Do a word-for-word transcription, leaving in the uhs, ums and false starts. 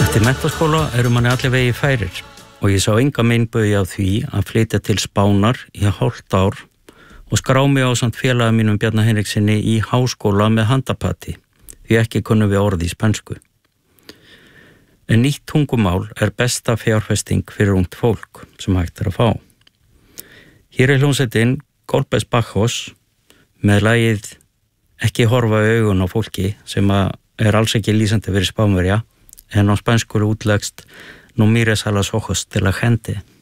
Eftir menntaskóla eru manni allir vegi færir og ég sá enga meinbaugi á því að flytja til Spánar í hálft ár og skrá mig ásamt félaga mínum Bjarna Henriksinni í háskóla með handapati, því ekki kunnum við orði í spænsku. En nýtt tungumál er besta fjárfesting fyrir ungt fólk sem hægt er að fá. Hér er hljómsveitin Golpes Bajos með lagið Ekki horfa í augun á fólki sem er alls ekki lýsandi fyrir Spánverja en á spænsku útlegst No mires a los ojos de la gente.